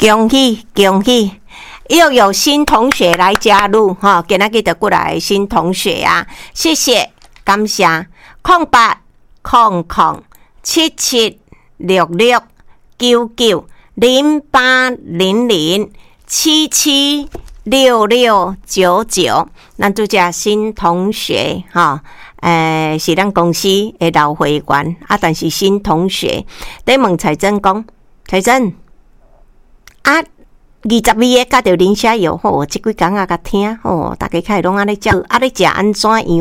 恭喜恭喜！又有新同学来加入哈，今仔日就过来新同学啊，谢谢感谢。0800776699，咱拄只新同学哈，是咱公司的老会员啊，但是新同学，得问彩珍讲，彩珍啊。22个甲着林下药吼，即几工啊甲听吼，大家开拢安尼食，啊咧食安怎样？